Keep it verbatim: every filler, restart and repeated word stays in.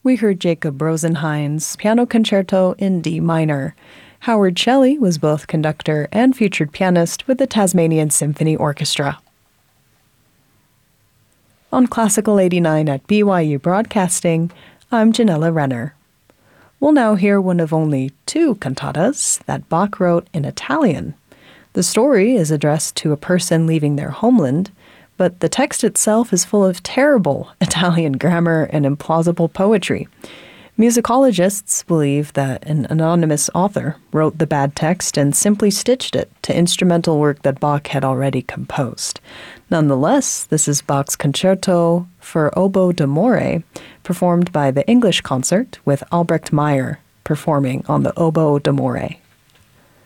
We heard Jacob Rosenhein's Piano Concerto in D minor. Howard Shelley was both conductor and featured pianist with the Tasmanian Symphony Orchestra. On Classical eighty-nine at B Y U Broadcasting, I'm Janella Renner. We'll now hear one of only two cantatas that Bach wrote in Italian. The story is addressed to a person leaving their homeland, but the text itself is full of terrible Italian grammar and implausible poetry. Musicologists believe that an anonymous author wrote the bad text and simply stitched it to instrumental work that Bach had already composed. Nonetheless, this is Bach's Concerto for Oboe d'Amore, performed by the English Concert with Albrecht Meyer performing on the Oboe d'Amore.